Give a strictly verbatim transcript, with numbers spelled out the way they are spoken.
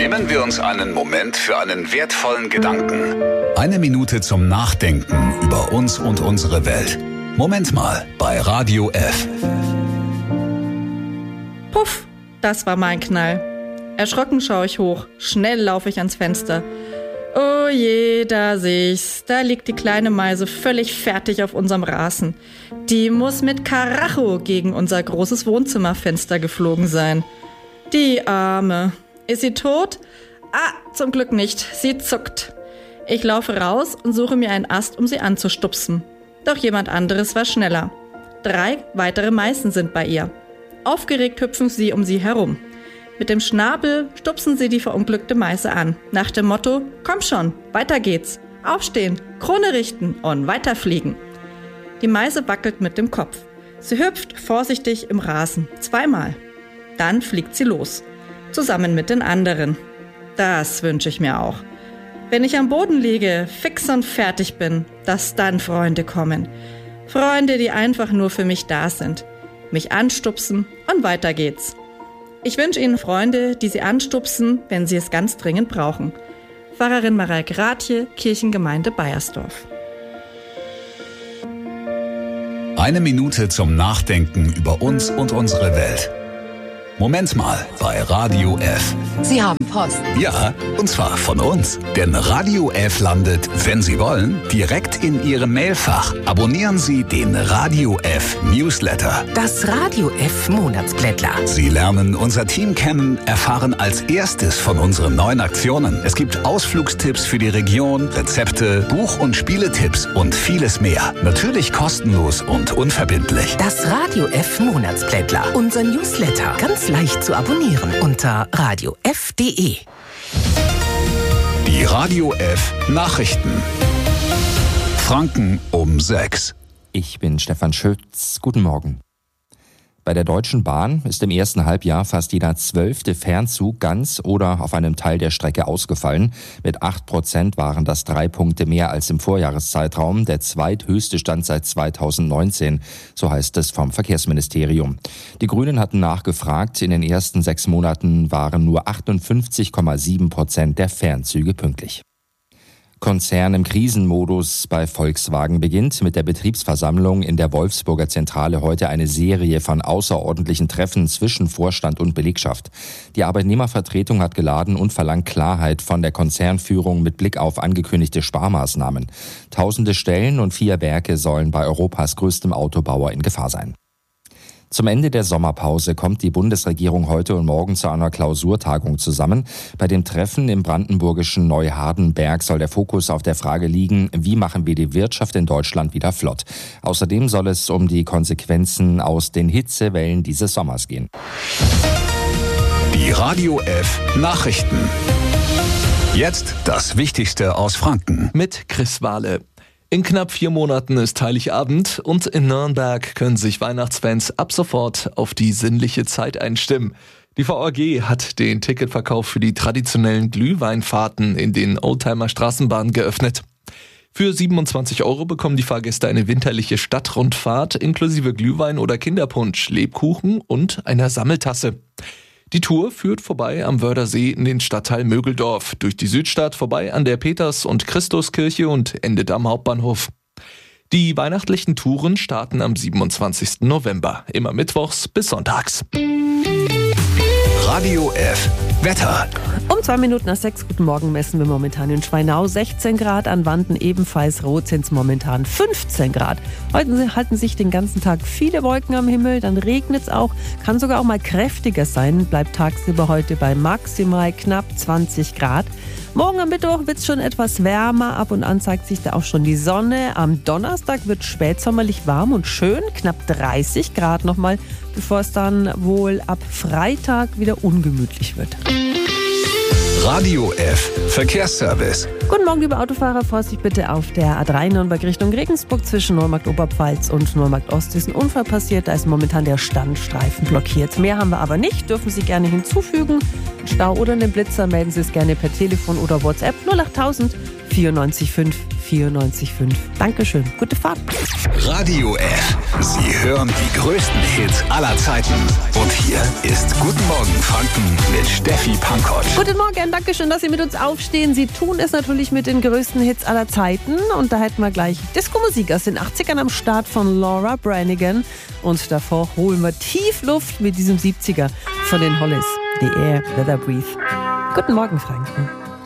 Nehmen wir uns einen Moment für einen wertvollen Gedanken. Eine Minute zum Nachdenken über uns und unsere Welt. Moment mal bei Radio F. Puff, das war mein Knall. Erschrocken schaue ich hoch. Schnell laufe ich ans Fenster. Oh je, da seh ich's. Da liegt die kleine Meise völlig fertig auf unserem Rasen. Die muss mit Karacho gegen unser großes Wohnzimmerfenster geflogen sein. Die Arme. Ist sie tot? Ah, zum Glück nicht. Sie zuckt. Ich laufe raus und suche mir einen Ast, um sie anzustupsen. Doch jemand anderes war schneller. Drei weitere Meißen sind bei ihr. Aufgeregt hüpfen sie um sie herum. Mit dem Schnabel stupsen sie die verunglückte Meiße an. Nach dem Motto, komm schon, weiter geht's. Aufstehen, Krone richten und weiterfliegen. Die Meiße wackelt mit dem Kopf. Sie hüpft vorsichtig im Rasen, zweimal. Dann fliegt sie los, zusammen mit den anderen. Das wünsche ich mir auch. Wenn ich am Boden liege, fix und fertig bin, dass dann Freunde kommen. Freunde, die einfach nur für mich da sind. Mich anstupsen und weiter geht's. Ich wünsche Ihnen Freunde, die Sie anstupsen, wenn Sie es ganz dringend brauchen. Pfarrerin Mareike Rathje, Kirchengemeinde Baiersdorf. Eine Minute zum Nachdenken über uns und unsere Welt. Moment mal bei Radio F. Sie haben Post. Ja, und zwar von uns. Denn Radio F landet, wenn Sie wollen, direkt in Ihrem Mailfach. Abonnieren Sie den Radio F Newsletter. Das Radio F Monatsblättler. Sie lernen unser Team kennen, erfahren als erstes von unseren neuen Aktionen. Es gibt Ausflugstipps für die Region, Rezepte, Buch- und Spieletipps und vieles mehr. Natürlich kostenlos und unverbindlich. Das Radio F Monatsblättler. Unser Newsletter. Ganz leicht zu abonnieren unter radio f punkt de. Die Radio F Nachrichten. Franken um sechs. Ich bin Stefan Schütz. Guten Morgen. Bei der Deutschen Bahn ist im ersten Halbjahr fast jeder zwölfte Fernzug ganz oder auf einem Teil der Strecke ausgefallen. Mit acht Prozent waren das drei Punkte mehr als im Vorjahreszeitraum, der zweithöchste Stand seit zweitausendneunzehn, so heißt es vom Verkehrsministerium. Die Grünen hatten nachgefragt, in den ersten sechs Monaten waren nur achtundfünfzig Komma sieben Prozent der Fernzüge pünktlich. Konzern im Krisenmodus bei Volkswagen beginnt mit der Betriebsversammlung in der Wolfsburger Zentrale heute eine Serie von außerordentlichen Treffen zwischen Vorstand und Belegschaft. Die Arbeitnehmervertretung hat geladen und verlangt Klarheit von der Konzernführung mit Blick auf angekündigte Sparmaßnahmen. Tausende Stellen und vier Werke sollen bei Europas größtem Autobauer in Gefahr sein. Zum Ende der Sommerpause kommt die Bundesregierung heute und morgen zu einer Klausurtagung zusammen. Bei dem Treffen im brandenburgischen Neuhardenberg soll der Fokus auf der Frage liegen, wie machen wir die Wirtschaft in Deutschland wieder flott. Außerdem soll es um die Konsequenzen aus den Hitzewellen dieses Sommers gehen. Die Radio F Nachrichten. Jetzt das Wichtigste aus Franken. Mit Chris Wahle. In knapp vier Monaten ist Heiligabend und in Nürnberg können sich Weihnachtsfans ab sofort auf die sinnliche Zeit einstimmen. Die V A G hat den Ticketverkauf für die traditionellen Glühweinfahrten in den Oldtimer-Straßenbahnen geöffnet. Für siebenundzwanzig Euro bekommen die Fahrgäste eine winterliche Stadtrundfahrt inklusive Glühwein oder Kinderpunsch, Lebkuchen und einer Sammeltasse. Die Tour führt vorbei am Wördersee in den Stadtteil Mögeldorf, durch die Südstadt vorbei an der Peters- und Christuskirche und endet am Hauptbahnhof. Die weihnachtlichen Touren starten am siebenundzwanzigsten November, immer mittwochs bis sonntags. Radio F Wetter. Um zwei Minuten nach sechs, guten Morgen, messen wir momentan in Schweinau sechzehn Grad, an Wanden ebenfalls rot sind es momentan fünfzehn Grad. Heute halten sich den ganzen Tag viele Wolken am Himmel, dann regnet es auch, kann sogar auch mal kräftiger sein, bleibt tagsüber heute bei maximal knapp zwanzig Grad. Morgen am Mittwoch wird es schon etwas wärmer, ab und an zeigt sich da auch schon die Sonne. Am Donnerstag wird spätsommerlich warm und schön, knapp dreißig Grad nochmal, bevor es dann wohl ab Freitag wieder ungemütlich wird. Radio F Verkehrsservice. Guten Morgen, liebe Autofahrer. Vorsicht bitte auf der A drei Nürnberg Richtung Regensburg zwischen Neumarkt-Oberpfalz und Neumarkt-Ost ist ein Unfall passiert. Da ist momentan der Standstreifen blockiert. Mehr haben wir aber nicht. Dürfen Sie gerne hinzufügen. Einen Stau oder einen Blitzer melden Sie es gerne per Telefon oder WhatsApp null achttausend vierundneunzig Komma fünf, vierundneunzig Komma fünf. Dankeschön, gute Fahrt. Radio F. Sie hören die größten Hits aller Zeiten. Und hier ist Guten Morgen Franken mit Steffi Pankow. Guten Morgen, Dankeschön, dass Sie mit uns aufstehen. Sie tun es natürlich mit den größten Hits aller Zeiten. Und da hätten wir gleich Disco-Musik aus den achtzigern am Start von Laura Branigan. Und davor holen wir tief Luft mit diesem siebziger von den Hollies. The Air, Let Her Breathe. Guten Morgen, Franken.